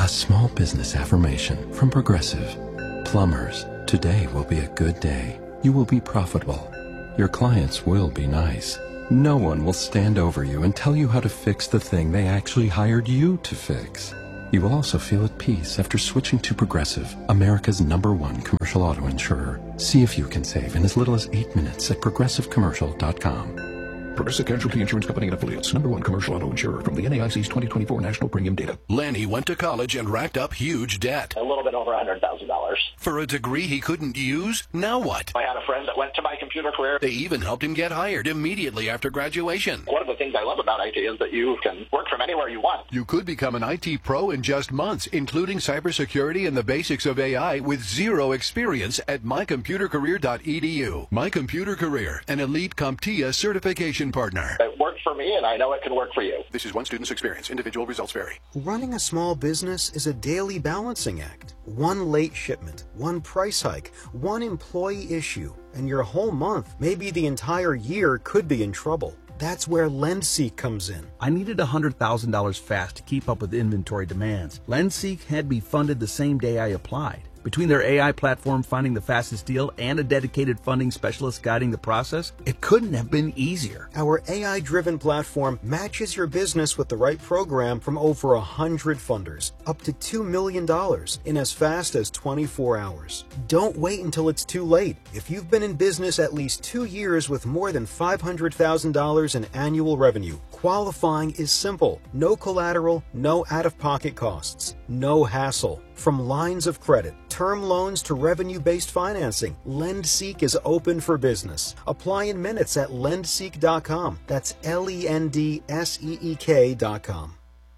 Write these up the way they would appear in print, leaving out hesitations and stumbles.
A small business affirmation from Progressive. Plumbers, today will be a good day. You will be profitable. Your clients will be nice. No one will stand over you and tell you how to fix the thing they actually hired you to fix. You will also feel at peace after switching to Progressive, America's #1 commercial auto insurer. See if you can save in as little as 8 minutes at progressivecommercial.com. Progressive Casualty Insurance Company and Affiliates, #1 commercial auto insurer from the NAIC's 2024 national premium data. Lanny went to college and racked up huge debt. A little bit over $100,000. For a degree he couldn't use? Now what? I had a friend that went to My Computer Career. They even helped him get hired immediately after graduation. One of the things I love about IT is that you can work from anywhere you want. You could become an IT pro in just months, including cybersecurity and the basics of AI with zero experience at mycomputercareer.edu. My Computer Career, an elite CompTIA certification partner. It worked for me, and I know it can work for you. This is one student's experience. Individual results vary. Running a small business is a daily balancing act. One late shipment, one price hike, one employee issue, and your whole month, maybe the entire year, could be in trouble. That's where LendSeek comes in. I needed $100,000 fast to keep up with inventory demands. LendSeek had me funded the same day I applied. Between their AI platform finding the fastest deal and a dedicated funding specialist guiding the process, it couldn't have been easier. Our AI-driven platform matches your business with the right program from over 100 funders, up to $2 million in as fast as 24 hours. Don't wait until it's too late. If you've been in business at least 2 years with more than $500,000 in annual revenue, qualifying is simple. No collateral, no out-of-pocket costs, no hassle. From lines of credit, term loans to revenue-based financing, LendSeek is open for business. Apply in minutes at lendseek.com. That's LENDSEEK.com.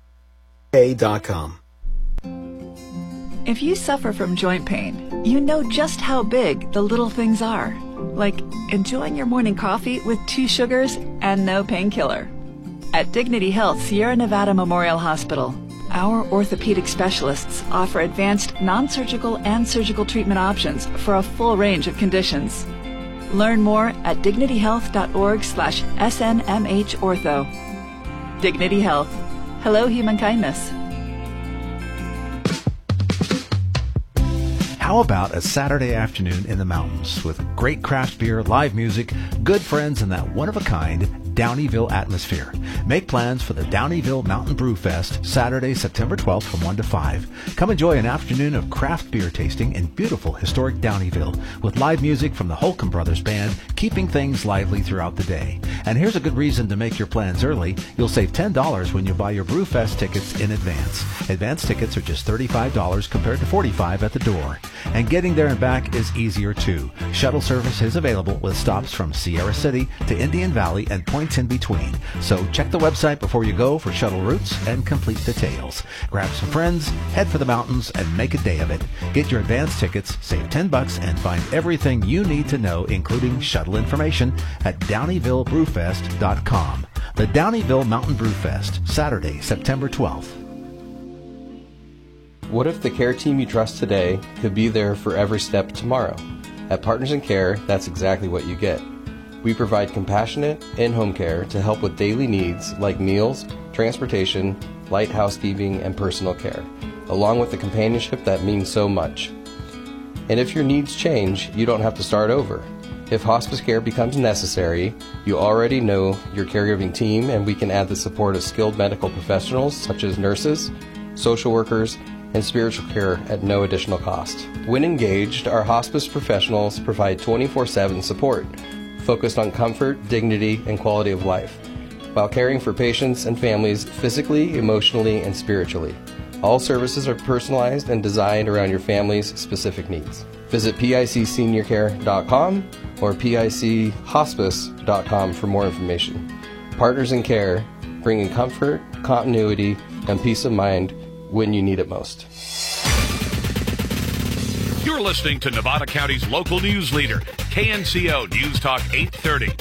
If you suffer from joint pain, you know just how big the little things are. Like enjoying your morning coffee with 2 sugars and no painkiller. At Dignity Health Sierra Nevada Memorial Hospital, our orthopedic specialists offer advanced non-surgical and surgical treatment options for a full range of conditions. Learn more at dignityhealth.org/SNMHortho. Dignity Health. Hello, human kindness. How about a Saturday afternoon in the mountains with great craft beer, live music, good friends, and that one-of-a-kind Downeyville atmosphere? Make plans for the Downeyville Mountain Brew Fest, Saturday, September 12th from 1 to 5. Come enjoy an afternoon of craft beer tasting in beautiful historic Downeyville with live music from the Holcomb Brothers Band, keeping things lively throughout the day. And here's a good reason to make your plans early. You'll save $10 when you buy your Brew Fest tickets in advance. Advance tickets are just $35 compared to $45 at the door. And getting there and back is easier too. Shuttle service is available with stops from Sierra City to Indian Valley and points in between. So check the website before you go for shuttle routes and complete details. Grab some friends, head for the mountains, and make a day of it. Get your advance tickets, save $10, and find everything you need to know, including shuttle information, at DowneyvilleBrewFest.com. The Downeyville Mountain Brew Fest, Saturday, September 12th. What if the care team you trust today could be there for every step tomorrow? At Partners in Care, that's exactly what you get. We provide compassionate, in-home care to help with daily needs like meals, transportation, light housekeeping, and personal care, along with the companionship that means so much. And if your needs change, you don't have to start over. If hospice care becomes necessary, you already know your caregiving team, and we can add the support of skilled medical professionals such as nurses, social workers, and spiritual care at no additional cost. When engaged, our hospice professionals provide 24/7 support, focused on comfort, dignity, and quality of life, while caring for patients and families physically, emotionally, and spiritually. All services are personalized and designed around your family's specific needs. Visit PICSeniorCare.com or PICHospice.com for more information. Partners in Care, bringing comfort, continuity, and peace of mind when you need it most. You're listening to Nevada County's local news leader, KNCO News Talk 830.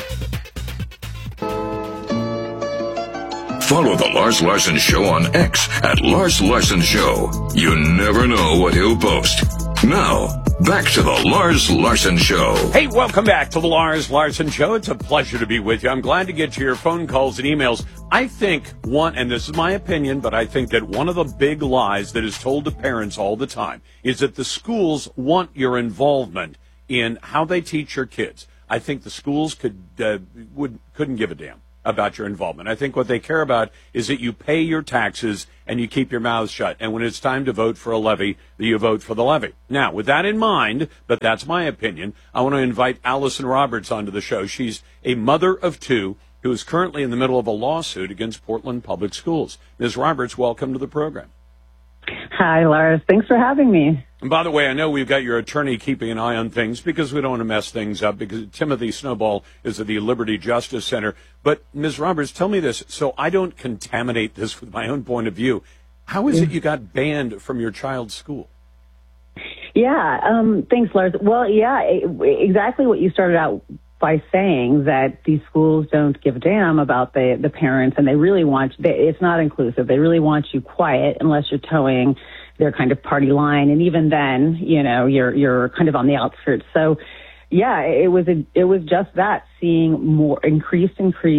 Follow The Lars Larson Show on X at Lars Larson Show. You never know what he'll post. Now, back to The Lars Larson Show. Hey, welcome back to The Lars Larson Show. It's a pleasure to be with you. I'm glad to get to your phone calls and emails. I think and this is my opinion, but I think that one of the big lies that is told to parents all the time is that the schools want your involvement in how they teach your kids. I think the schools couldn't give a damn about your involvement. I think what they care about is that you pay your taxes and you keep your mouths shut. And when it's time to vote for a levy, that you vote for the levy. Now, with that in mind, but that's my opinion, I want to invite Allison Roberts onto the show. She's a mother of two who is currently in the middle of a lawsuit against Portland Public Schools. Ms. Roberts, welcome to the program. Hi, Lars. Thanks for having me. And by the way, I know we've got your attorney keeping an eye on things because we don't want to mess things up, because Timothy Snowball is at the Liberty Justice Center. But, Ms. Roberts, tell me this, so I don't contaminate this with my own point of view. How is it you got banned from your child's school? Yeah, thanks, Lars. Well, yeah, exactly what you started out by saying, that these schools don't give a damn about the parents, and they really it's not inclusive. They really want you quiet unless you're towing their kind of party line. And even then, you're kind of on the outskirts. So yeah, it was just that, seeing more increased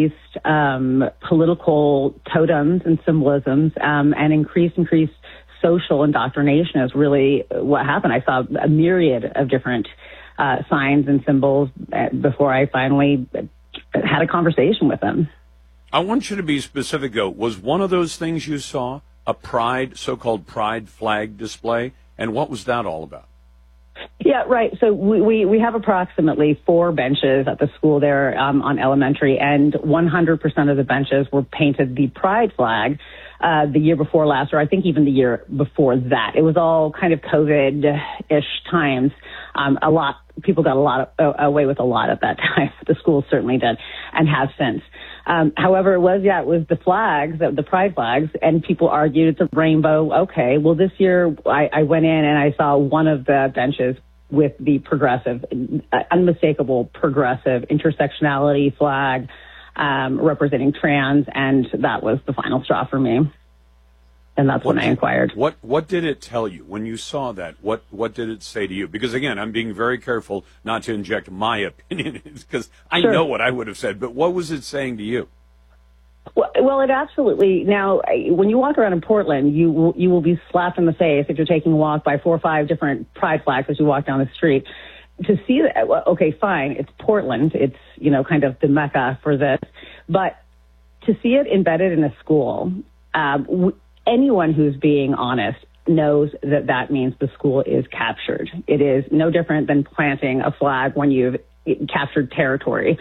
political totems and symbolisms, and increased social indoctrination is really what happened. I saw a myriad of different signs and symbols before I finally had a conversation with them. I want you to be specific, though. Was one of those things you saw a so-called pride flag display? And what was that all about? Yeah, right. So we have approximately 4 benches at the school there on elementary, and 100% of the benches were painted the pride flag the year before last, or I think even the year before that. It was all kind of COVID-ish times. People got away with a lot at that time. The schools certainly did, and have since. However, it was the flags, the pride flags, and people argued it's a rainbow. Okay, well, this year I went in and I saw one of the benches with the progressive, unmistakable progressive intersectionality flag representing trans, and that was the final straw for me. And that's when I inquired. What did it tell you when you saw that? What did it say to you? Because, again, I'm being very careful not to inject my opinion, because I know what I would have said. But what was it saying to you? Well, it absolutely. Now, when you walk around in Portland, you will be slapped in the face if you're taking a walk by 4 or 5 different pride flags as you walk down the street. To see that, okay, fine, it's Portland. It's, kind of the mecca for this. But to see it embedded in a school, anyone who's being honest knows that means the school is captured. It is no different than planting a flag when you've captured territory.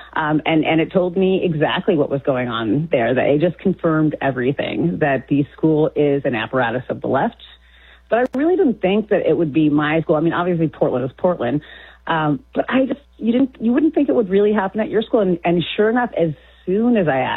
And it told me exactly what was going on there. That it just confirmed everything, that the school is an apparatus of the left. But I really didn't think that it would be my school. I mean, obviously Portland is Portland. But you wouldn't think it would really happen at your school. And sure enough, as soon as I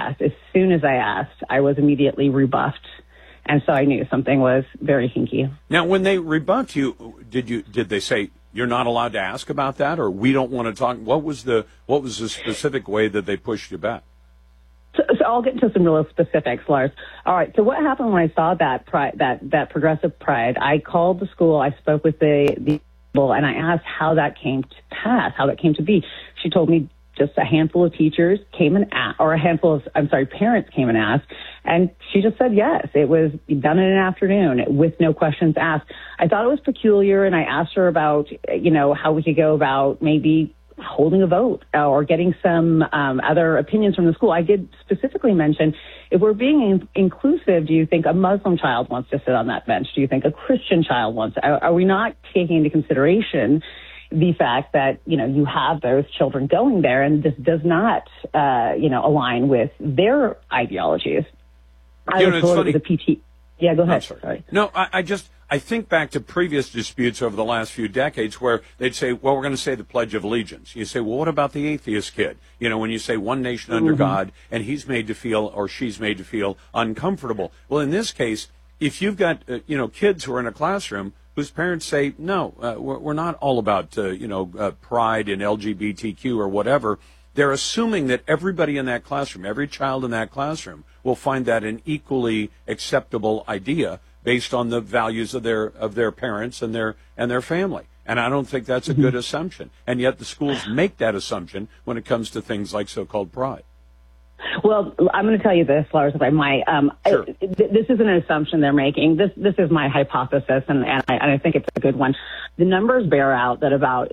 asked, I was immediately rebuffed. And so I knew something was very hinky. Now, when they rebuffed you, did they say you're not allowed to ask about that, or we don't want to talk? What was the specific way that they pushed you back? So I'll get into some real specifics, Lars. All right. So what happened when I saw that progressive pride? I called the school. I spoke with the people, and I asked how that came to pass, how that came to be. She told me just a handful of teachers came and asked, or parents came and asked, and she just said yes. It was done in an afternoon with no questions asked. I thought it was peculiar, and I asked her about, how we could go about maybe holding a vote or getting some other opinions from the school. I did specifically mention, if we're being inclusive, do you think a Muslim child wants to sit on that bench? Do you think a Christian child wants to? Are we not taking into consideration the fact that, you have those children going there, and this does not, align with their ideologies? I was told it was a PT. Yeah, go ahead. Sorry. No, I think back to previous disputes over the last few decades where they'd say, well, we're going to say the Pledge of Allegiance. You say, well, what about the atheist kid? When you say one nation under God, and he's made to feel, or she's made to feel uncomfortable. Well, in this case, if you've got, kids who are in a classroom whose parents say, no, we're not all about, pride in LGBTQ or whatever, they're assuming that everybody in that classroom, every child in that classroom, will find that an equally acceptable idea based on the values of their parents and their family. And I don't think that's a good assumption. And yet the schools make that assumption when it comes to things like so-called pride. Well, I'm going to tell you this, Lars, if I might. Sure. This isn't an assumption they're making. This is my hypothesis, and I think it's a good one. The numbers bear out that about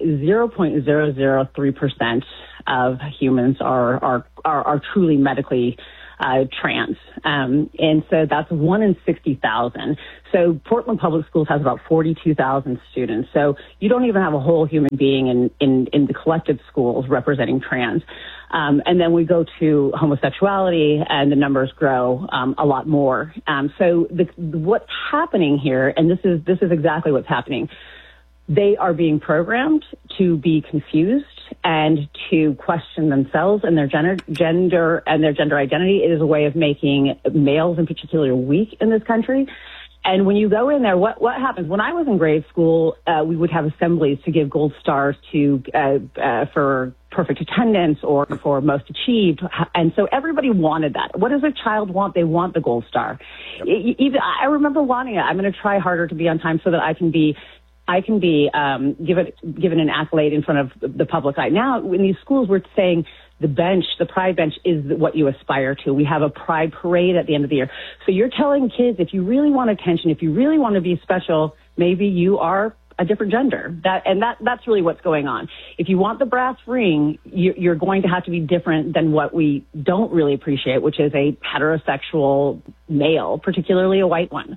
0.003% of humans are truly medically trans. And so that's 1 in 60,000. So Portland Public Schools has about 42,000 students. So you don't even have a whole human being in the collective schools representing trans. And then we go to homosexuality and the numbers grow a lot more. So what's happening here, and this is exactly what's happening, they are being programmed to be confused and to question themselves and their gender and their gender identity. It is a way of making males in particular weak in this country. And when you go in there, what happens? When I was in grade school, we would have assemblies to give gold stars to for perfect attendance or for most achieved. And so everybody wanted that. What does a child want? They want the gold star. Yep. Even I remember wanting it. I'm going to try harder to be on time so that I can be given an accolade in front of the public eye. Now, in these schools, we're saying the pride bench is what you aspire to. We have a pride parade at the end of the year. So you're telling kids, if you really want attention, if you really want to be special, maybe you are a different gender. That's really what's going on. If you want the brass ring, you're going to have to be different than what we don't really appreciate, which is a heterosexual male, particularly a white one.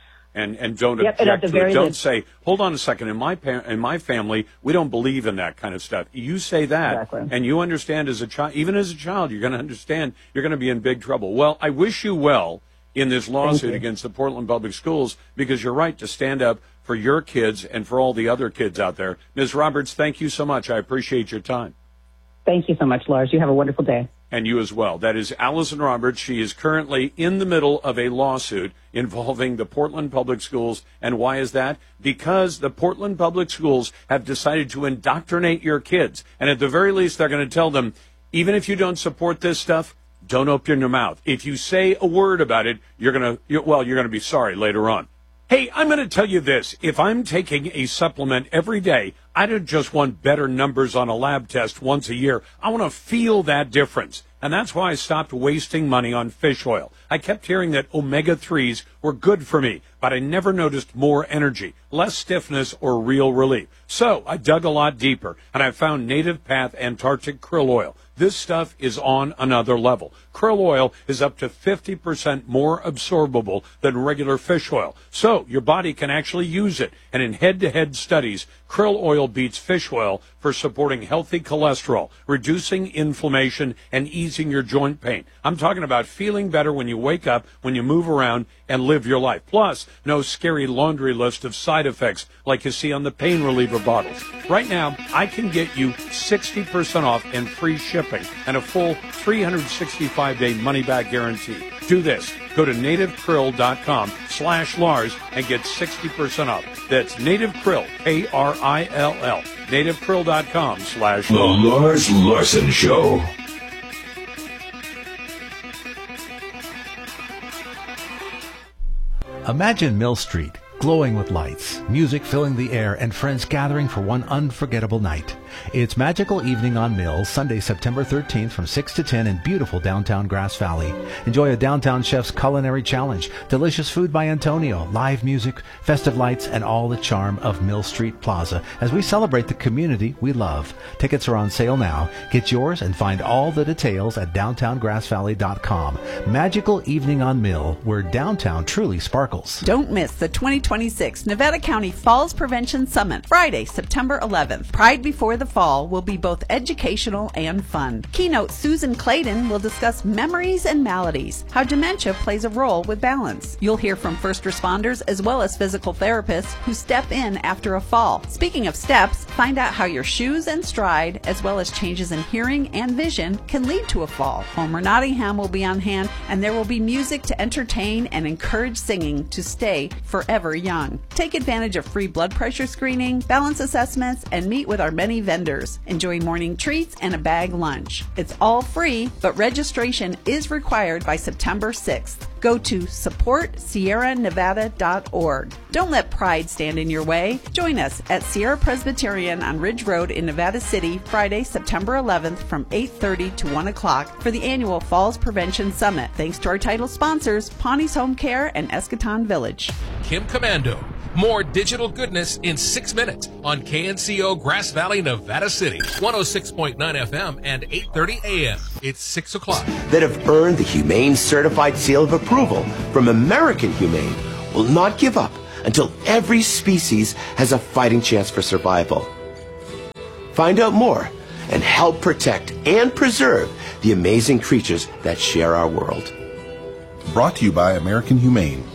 And don't object to it. Don't say, hold on a second, in my family, we don't believe in that kind of stuff. You say that, exactly. And you understand as a child, even as a child, you're going to understand you're going to be in big trouble. Well, I wish you well in this lawsuit against the Portland Public Schools, because you're right to stand up for your kids and for all the other kids out there. Ms. Roberts, thank you so much. I appreciate your time. Thank you so much, Lars. You have a wonderful day. And you as well. That is Allison Roberts. She is currently in the middle of a lawsuit involving the Portland Public Schools. And why is that? Because the Portland Public Schools have decided to indoctrinate your kids. And at the very least, they're going to tell them, even if you don't support this stuff, don't open your mouth. If you say a word about it, you're going to be sorry later on. Hey, I'm going to tell you this. If I'm taking a supplement every day, I don't just want better numbers on a lab test once a year. I want to feel that difference. And that's why I stopped wasting money on fish oil. I kept hearing that omega-3s were good for me, but I never noticed more energy, less stiffness, or real relief. So I dug a lot deeper, and I found Native Path Antarctic Krill Oil. This stuff is on another level. Krill oil is up to 50% more absorbable than regular fish oil, so your body can actually use it. And in head-to-head studies, krill oil beats fish oil for supporting healthy cholesterol, reducing inflammation, and easing your joint pain. I'm talking about feeling better when you wake up, when you move around, and live your life. Plus, no scary laundry list of side effects like you see on the pain reliever bottles. Right now, I can get you 60% off and free shipping and a full 365-day money-back guarantee. Do this. Go to nativekrill.com/Lars and get 60% off. That's Native Krill, Krill. nativekrill.com/Lars. The Lars Larson Show. Imagine Mill Street, glowing with lights, music filling the air, and friends gathering for one unforgettable night. It's Magical Evening on Mill, Sunday, September 13th from 6 to 10 in beautiful downtown Grass Valley. Enjoy a downtown chef's culinary challenge, delicious food by Antonio, live music, festive lights, and all the charm of Mill Street Plaza as we celebrate the community we love. Tickets are on sale now. Get yours and find all the details at downtowngrassvalley.com. Magical Evening on Mill, where downtown truly sparkles. Don't miss the 2026 Nevada County Falls Prevention Summit, Friday, September 11th. Pride Before the Fall will be both educational and fun. Keynote Susan Clayton will discuss memories and maladies, how dementia plays a role with balance. You'll hear from first responders as well as physical therapists who step in after a fall. Speaking of steps, find out how your shoes and stride, as well as changes in hearing and vision, can lead to a fall. Homer Nottingham will be on hand, and there will be music to entertain and encourage singing to stay forever young. Take advantage of free blood pressure screening, balance assessments, and meet with our many vendors. Enjoy morning treats and a bag lunch. It's all free, but registration is required by September 6th. Go to supportsierranevada.org. Don't let pride stand in your way. Join us at Sierra Presbyterian on Ridge Road in Nevada City, Friday, September 11th from 8:30 to 1 o'clock for the annual Falls Prevention Summit. Thanks to our title sponsors, Pawnee's Home Care and Eschaton Village. Kim Commando. More digital goodness in 6 minutes on KNCO Grass Valley, Nevada City, 106.9 FM and 8:30 AM. It's 6 o'clock. That have earned the Humane Certified Seal of Approval from American Humane will not give up until every species has a fighting chance for survival. Find out more and help protect and preserve the amazing creatures that share our world. Brought to you by American Humane.